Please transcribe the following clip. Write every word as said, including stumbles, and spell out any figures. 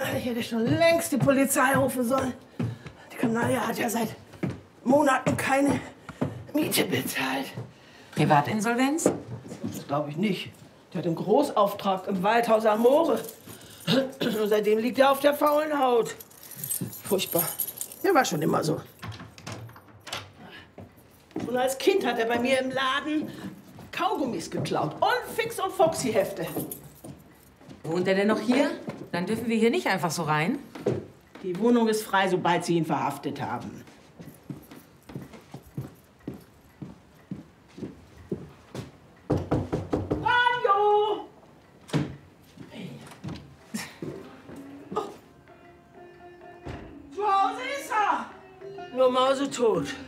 Ich hätte schon längst die Polizei rufen sollen. Die Kanaille hat ja seit Monaten keine Miete bezahlt. Privatinsolvenz? Das glaube ich nicht. Der hat einen Großauftrag im Waldhaus Amore. Und seitdem liegt er auf der faulen Haut. Furchtbar. Der war schon immer so. Und als Kind hat er bei mir im Laden Kaugummis geklaut. Und Fix- und Foxy-Hefte. Wohnt er denn noch hier? Dann dürfen wir hier nicht einfach so rein. Die Wohnung ist frei, sobald Sie ihn verhaftet haben. Radio! Oh. Zu Hause ist er! Nur mausetot.